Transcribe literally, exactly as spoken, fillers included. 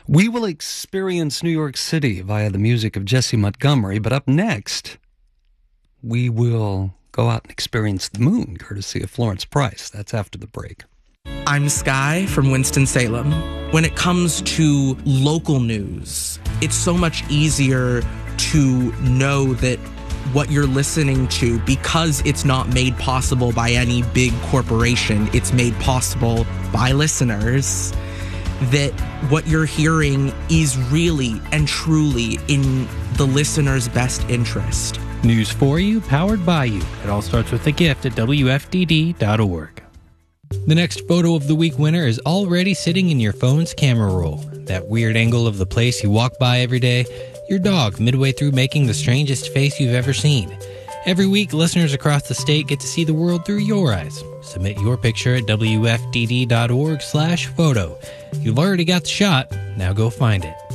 We will experience New York City via the music of Jesse Montgomery, but up next, we will go out and experience the moon, courtesy of Florence Price. That's after the break. I'm Sky from Winston-Salem. When it comes to local news, it's so much easier to know that what you're listening to, because it's not made possible by any big corporation, it's made possible by listeners, that what you're hearing is really and truly in the listener's best interest. News for you, powered by you. It all starts with a gift at W F D D dot org. The next photo of the week winner is already sitting in your phone's camera roll. That weird angle of the place you walk by every day, your dog midway through making the strangest face you've ever seen. Every week, listeners across the state get to see the world through your eyes. Submit your picture at W F D D dot org slash photo. You've already got the shot, now go find it.